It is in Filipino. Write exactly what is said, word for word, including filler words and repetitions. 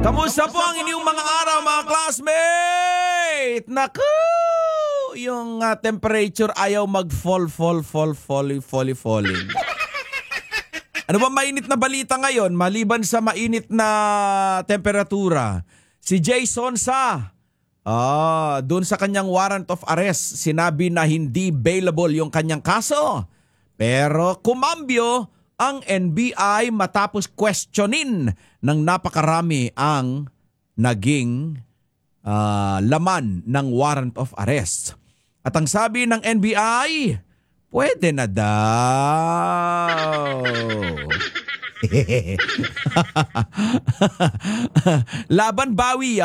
Kamusta po ang inyong mga araw, mga classmate? Naku! Yung uh, temperature ayaw mag-fall, fall, fall, fall, fall, falling. Ano ba mainit na balita ngayon? Maliban sa mainit na temperatura, si Jason sa ah, doon sa kanyang warrant of arrest, sinabi na hindi bailable yung kanyang kaso. Pero kumambyo ang N B I matapos questionin ng napakarami ang naging uh, laman ng warrant of arrest. At ang sabi ng N B I, pwede na daw. Laban bawi